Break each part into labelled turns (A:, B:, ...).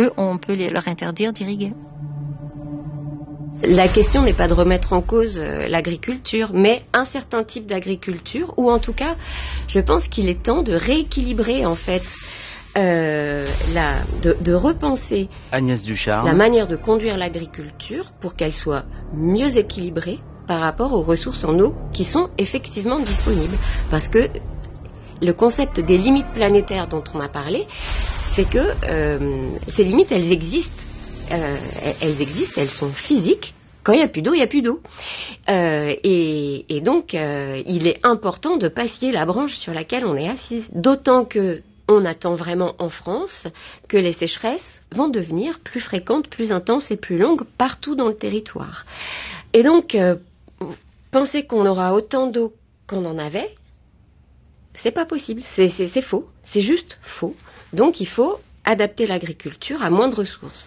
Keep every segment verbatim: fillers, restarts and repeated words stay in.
A: eux, on peut les, leur interdire d'irriguer.
B: La question n'est pas de remettre en cause euh, l'agriculture, mais un certain type d'agriculture, ou en tout cas, je pense qu'il est temps de rééquilibrer en fait, euh, la, de, de repenser
C: Agnès Ducharme.
B: La manière de conduire l'agriculture pour qu'elle soit mieux équilibrée par rapport aux ressources en eau qui sont effectivement disponibles. Parce que le concept des limites planétaires dont on a parlé, c'est que euh, ces limites, elles existent. Euh, elles existent, elles sont physiques. Quand il n'y a plus d'eau, il n'y a plus d'eau. Euh, et, et donc, euh, il est important de pas scier la branche sur laquelle on est assise. D'autant que on attend vraiment en France que les sécheresses vont devenir plus fréquentes, plus intenses et plus longues partout dans le territoire. Et donc, euh, penser qu'on aura autant d'eau qu'on en avait, c'est pas possible. C'est, c'est, c'est faux. C'est juste faux. Donc, il faut adapter l'agriculture à moins de ressources.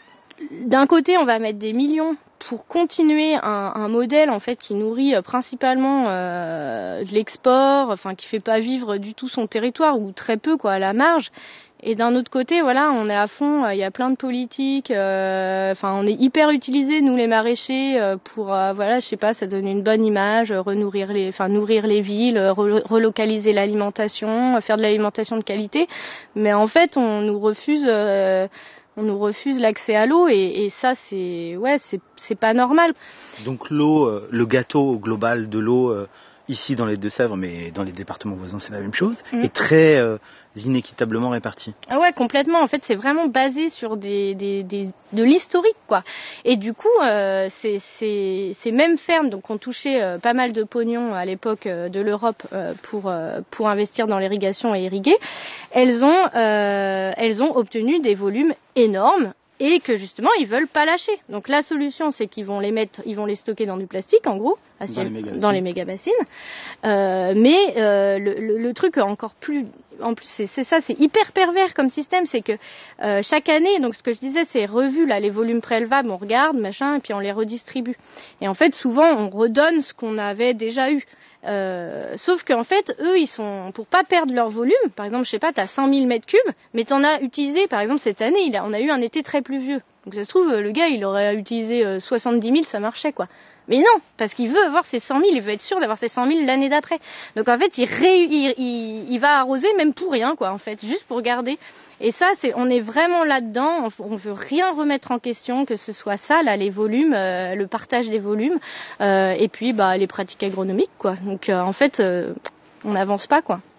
D: D'un côté, on va mettre des millions pour continuer un, un modèle en fait qui nourrit principalement euh, de l'export, enfin qui fait pas vivre du tout son territoire ou très peu quoi à la marge. Et d'un autre côté, voilà, on est à fond. Il y a plein de politiques. Euh, enfin, on est hyper utilisés nous les maraîchers euh, pour euh, voilà, je sais pas, ça donne une bonne image, renourrir les, enfin nourrir les villes, re- relocaliser l'alimentation, faire de l'alimentation de qualité. Mais en fait, on nous refuse. Euh, On nous refuse l'accès à l'eau et, et ça c'est ouais c'est c'est pas normal.
C: Donc l'eau, euh, le gâteau global de l'eau euh, ici dans les Deux-Sèvres, mais dans les départements voisins c'est la même chose, mmh. est très euh, inéquitablement réparti.
D: Ah ouais, complètement. En fait, c'est vraiment basé sur des, des, des de l'historique quoi. Et du coup, euh, c'est c'est ces mêmes fermes donc ont touché euh, pas mal de pognon à l'époque euh, de l'Europe euh, pour euh, pour investir dans l'irrigation et irriguer. Elles ont euh, elles ont obtenu des volumes énormes et que justement ils veulent pas lâcher. Donc la solution c'est qu'ils vont les mettre, ils vont les stocker dans du plastique en gros,
C: dans les méga
D: dans les méga bassines. Euh, mais euh, le, le, le truc encore plus, en plus c'est, c'est ça, c'est hyper pervers comme système, c'est que euh, chaque année, donc ce que je disais, c'est revu là les volumes prélevables, on regarde machin et puis on les redistribue. Et en fait souvent on redonne ce qu'on avait déjà eu. Euh, sauf qu'en fait, eux, ils sont pour pas perdre leur volume. Par exemple, je sais pas, t'as cent mille mètres cubes, mais t'en as utilisé, par exemple, cette année, il a, on a eu un été très pluvieux. Donc ça se trouve, le gars, il aurait utilisé euh, soixante-dix mille, ça marchait, quoi. Mais non, parce qu'il veut avoir ses cent mille, il veut être sûr d'avoir ses cent mille l'année d'après. Donc en fait, il, ré, il, il, il va arroser même pour rien, quoi, en fait, juste pour garder. Et ça, c'est, on est vraiment là-dedans, on, on veut rien remettre en question, que ce soit ça, là, les volumes, euh, le partage des volumes, euh, et puis bah les pratiques agronomiques, quoi. Donc euh, en fait, euh, on n'avance pas, quoi.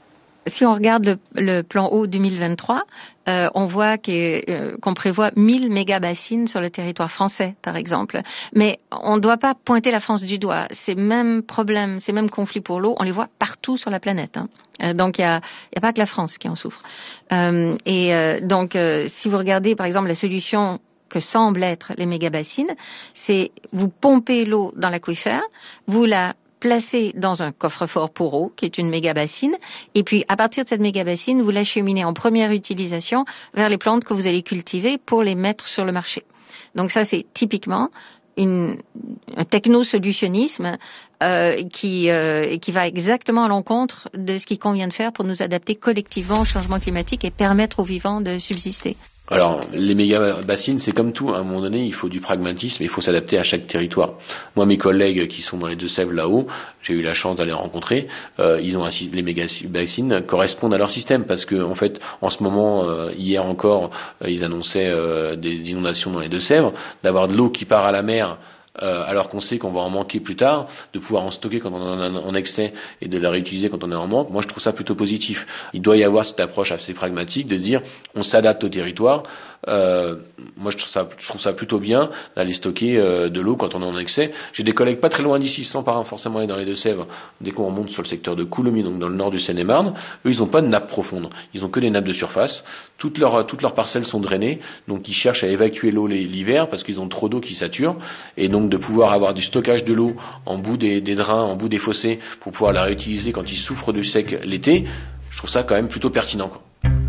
A: Si on regarde le, le plan eau deux mille vingt-trois, euh, on voit qu'est, euh, qu'on prévoit mille méga-bassines sur le territoire français, par exemple. Mais on ne doit pas pointer la France du doigt. Ces mêmes problèmes, ces mêmes conflits pour l'eau, on les voit partout sur la planète. Hein. Euh, donc, il n'y a, y a pas que la France qui en souffre. Euh, et euh, donc, euh, si vous regardez, par exemple, la solution que semblent être les méga-bassines, c'est vous pompez l'eau dans l'aquifère, vous la placée dans un coffre-fort pour eau, qui est une méga-bassine, et puis à partir de cette méga-bassine, vous l'acheminez en première utilisation vers les plantes que vous allez cultiver pour les mettre sur le marché. Donc ça, c'est typiquement une, un technosolutionnisme euh, qui, euh, qui va exactement à l'encontre de ce qu'il convient de faire pour nous adapter collectivement au changement climatique et permettre aux vivants de subsister.
E: Alors, les méga-bassines, c'est comme tout. À un moment donné, il faut du pragmatisme et il faut s'adapter à chaque territoire. Moi, mes collègues qui sont dans les Deux-Sèvres là-haut, j'ai eu la chance d'aller rencontrer, euh, ils ont un, les méga-bassines correspondent à leur système parce que, en fait, en ce moment, euh, hier encore, euh, ils annonçaient euh, des inondations dans les Deux-Sèvres, d'avoir de l'eau qui part à la mer. Euh, alors qu'on sait qu'on va en manquer plus tard, de pouvoir en stocker quand on en a en excès et de la réutiliser quand on est en manque, moi je trouve ça plutôt positif. Il doit y avoir cette approche assez pragmatique de dire on s'adapte au territoire. Euh, moi je trouve ça, je trouve ça plutôt bien d'aller stocker euh, de l'eau quand on est en excès. J'ai des collègues pas très loin d'ici, sans pas forcément aller dans les Deux-Sèvres, dès qu'on remonte sur le secteur de Coulommiers, donc dans le nord du Seine-et-Marne, eux ils ont pas de nappe profonde, ils ont que des nappes de surface. Toutes leurs toutes leurs parcelles sont drainées, donc ils cherchent à évacuer l'eau l'hiver parce qu'ils ont trop d'eau qui sature, et donc de pouvoir avoir du stockage de l'eau en bout des, des drains, en bout des fossés, pour pouvoir la réutiliser quand ils souffrent du sec l'été, je trouve ça quand même plutôt pertinent, quoi.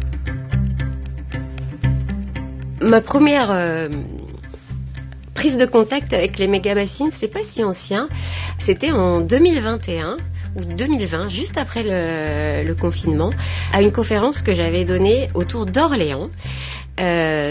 B: Ma première euh, prise de contact avec les méga-bassines, c'est pas si ancien, c'était en deux mille vingt et un ou deux mille vingt, juste après le, le confinement, à une conférence que j'avais donnée autour d'Orléans. Euh,